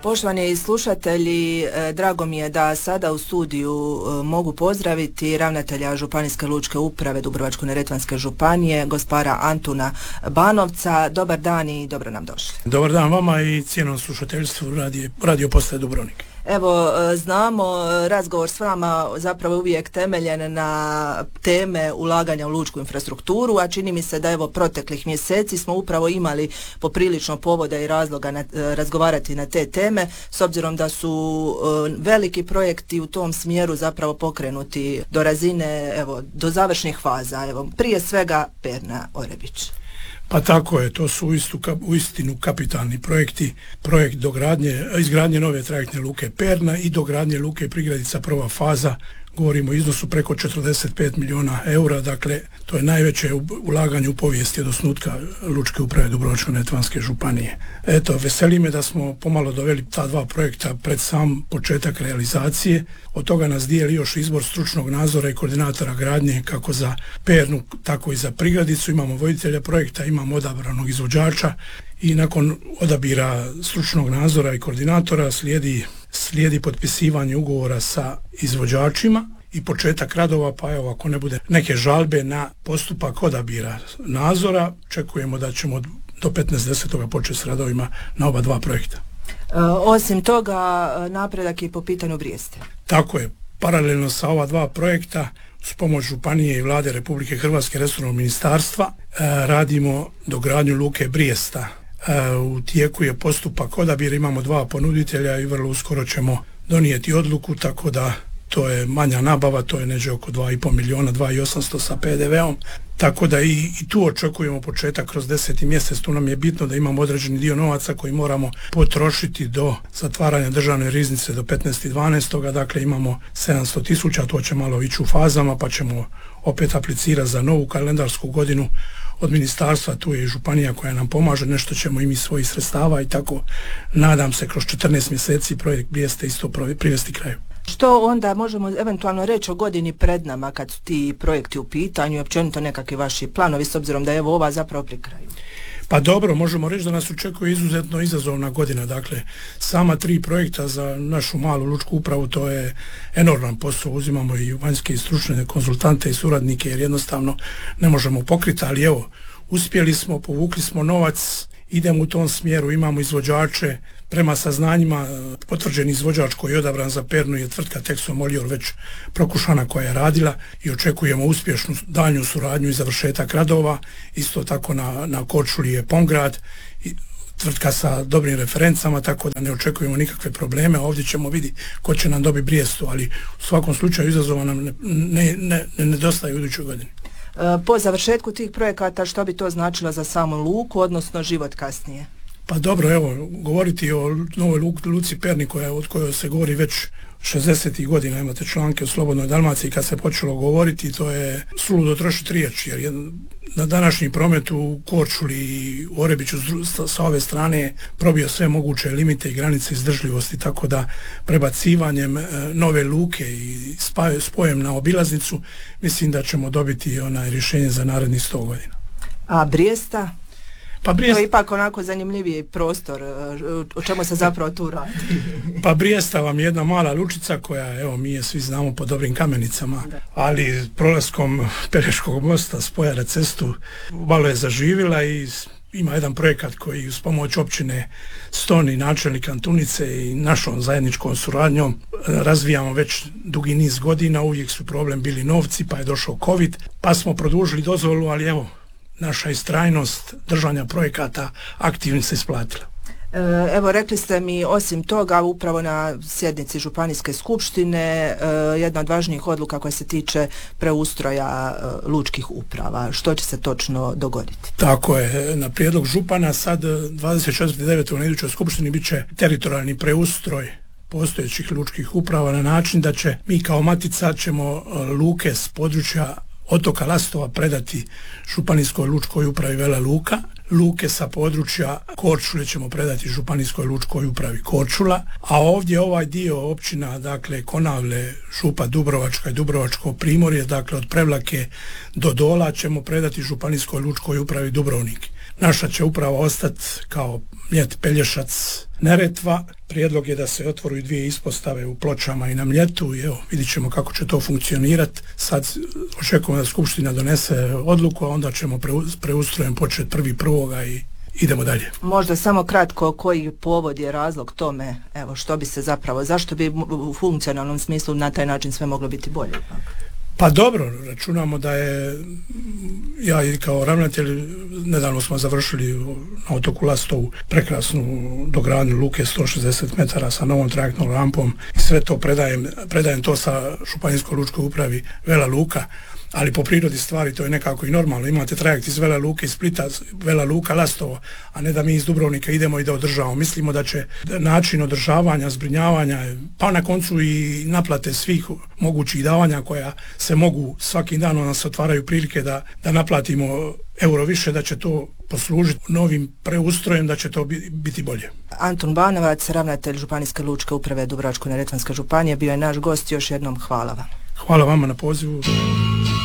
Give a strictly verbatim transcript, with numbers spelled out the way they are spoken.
Poštovani slušatelji, drago mi je da sada u studiju mogu pozdraviti ravnatelja Županijske lučke uprave Dubrovačko-neretvanske županije, gospara Antuna Banovca. Dobar dan i dobro nam došli. Dobar dan vama i cijenom slušateljstvu radio, radio postaje Dubrovnik. Evo, znamo, razgovor s vama zapravo uvijek temeljen na teme ulaganja u lučku infrastrukturu, a čini mi se da evo proteklih mjeseci smo upravo imali poprilično povoda i razloga na, razgovarati na te teme, s obzirom da su veliki projekti u tom smjeru zapravo pokrenuti do razine, evo, do završnih faza. Evo, prije svega Perna-Orebić. Pa tako je, to su u istinu kapitalni projekti, projekt dogradnje, izgradnje nove trajektne luke Perna i dogradnje luke Prigradica prva faza. Govorimo o iznosu preko četrdeset pet milijuna eura, dakle to je najveće ulaganje u povijesti od osnutka Lučke uprave Dubrovačko-neretvanske županije. Eto, veseli me da smo pomalo doveli ta dva projekta pred sam početak realizacije. Od toga nas dijeli još izbor stručnog nadzora i koordinatora gradnje kako za Pernu, tako i za Prigradicu. Imamo voditelja projekta, imamo odabranog izvođača i nakon odabira stručnog nadzora i koordinatora slijedi slijedi potpisivanje ugovora sa izvođačima i početak radova, pa evo ako ne bude neke žalbe na postupak odabira nadzora, očekujemo da ćemo do petnaestog desetog početi s radovima na oba dva projekta. E, osim toga, napredak je po pitanju Brijeste. Tako je, paralelno sa ova dva projekta, s pomoć Županije i Vlade Republike Hrvatske, resornog ministarstva, e, radimo dogradnju luke Brijesta. U tijeku je postupak odabira, imamo dva ponuditelja i vrlo uskoro ćemo donijeti odluku, tako da to je manja nabava, to je neđe oko dva i pol milijuna, dva i osamsto sa pe de veom, tako da i, i tu očekujemo početak kroz deseti mjesec. Tu nam je bitno da imamo određeni dio novaca koji moramo potrošiti do zatvaranja državne riznice do petnaestog dvanaestog Dakle imamo sedamsto tisuća, to će malo ići u fazama, pa ćemo opet aplicirati za novu kalendarsku godinu od ministarstva, tu je i županija koja nam pomaže, nešto ćemo i mi svojih sredstava i tako nadam se kroz četrnaest mjeseci projekt Brijeste isto privesti kraju. Što onda možemo eventualno reći o godini pred nama kad su ti projekti u pitanju i općenito nekakvi vaši planovi s obzirom da je evo ova zapravo pri kraju? Pa dobro, možemo reći da nas očekuje izuzetno izazovna godina, dakle sama tri projekta za našu malu lučku upravu, to je enorman posao, uzimamo i vanjske i stručne konzultante i suradnike jer jednostavno ne možemo pokriti, ali evo, uspjeli smo, povukli smo novac, idemo u tom smjeru, imamo izvođače, prema saznanjima potvrđeni izvođač koji je odabran za Pernu je tvrtka Texo Molior već prokušana koja je radila i očekujemo uspješnu daljnju suradnju i završetak radova. Isto tako na, na Korčuli je Pomgrad, i tvrtka sa dobrim referencama, tako da ne očekujemo nikakve probleme. Ovdje ćemo vidjeti ko će nam dobiti Brijestu, ali u svakom slučaju izazova nam ne, ne, ne, ne nedostaje u idućoj godini. Po završetku tih projekata što bi to značilo za samu luku, odnosno život kasnije? Pa dobro, evo, govoriti o novoj luci Perni koja, od kojoj se govori već šezdesetih godina, imate članke o Slobodnoj Dalmaciji, kad se počelo govoriti, to je suludo trošiti riječ, jer je na današnji promet u Korčuli i Orebiću sa ove strane probio sve moguće limite i granice izdržljivosti, tako da prebacivanjem e, nove luke i spaj, spojem na obilaznicu, mislim da ćemo dobiti onaj rješenje za narednih sto godina. A Brijesta? Pa Brijesta, to je ipak onako zanimljiviji prostor, o čemu se zapravo tu radi. Pa Brijesta vam je jedna mala lučica koja, evo, mi je svi znamo po dobrim kamenicama, da. Ali prolaskom Pelješkog mosta spoja na cestu malo je zaživjela i ima jedan projekat koji uz pomoć općine Ston i načelnika Antunice i našom zajedničkom suradnjom razvijamo već dugi niz godina. Uvijek su problem bili novci, pa je došao COVID, pa smo produžili dozvolu, ali evo, naša istrajnost držanja projekata aktivno se isplatila. Evo, rekli ste mi, osim toga, upravo na sjednici Županijske skupštine, jedna od važnijih odluka koja se tiče preustroja lučkih uprava. Što će se točno dogoditi? Tako je, na prijedlog župana sad dvadeset četvrtog devetog na idućoj skupštini bit će teritorijalni preustroj postojećih lučkih uprava na način da će mi kao matica ćemo luke s područja otoka Lastova predati Županijskoj lučkoj upravi Vela Luka, luke sa područja Korčule ćemo predati Županijskoj lučkoj upravi Korčula, a ovdje ovaj dio općina, dakle Konavle, Župa Dubrovačka i Dubrovačko Primorje, dakle od Prevlake do Dola ćemo predati Županijskoj lučkoj upravi Dubrovnik. Naša će uprava ostati kao Mljet, Pelješac, Neretva. Prijedlog je da se otvoru dvije ispostave u Pločama i na Mljetu i evo, vidit ćemo kako će to funkcionirati. Sad očekujemo da Skupština donese odluku, a onda ćemo preustrojem početi prvi prvoga i idemo dalje. Možda samo kratko, koji povod je razlog tome, evo što bi se zapravo, zašto bi u funkcionalnom smislu na taj način sve moglo biti bolje? Pa dobro, računamo da je, ja i kao ravnatelj, nedavno smo završili na otoku Lastovu prekrasnu dogradnju luke sto šezdeset metara sa novom trajektnom rampom i sve to predajem, predajem to sa Županijskoj lučkoj upravi Vela Luka, ali po prirodi stvari to je nekako i normalno. Imate trajekt iz Vela Luke, iz Splita, Vela Luka, Lastovo, a ne da mi iz Dubrovnika idemo i da održavamo. Mislimo da će način održavanja, zbrinjavanja, pa na koncu i naplate svih mogućih davanja koja se mogu, svakim danom nas otvaraju prilike da, da naplatimo euro više, da će to poslužiti novim preustrojem, da će to biti bolje. Antun Banovac, ravnatelj Županijske lučke uprave Dubrovačko-neretvanske županije, bio je naš gost. Još jednom hvala vam. Hvala vama na pozivu.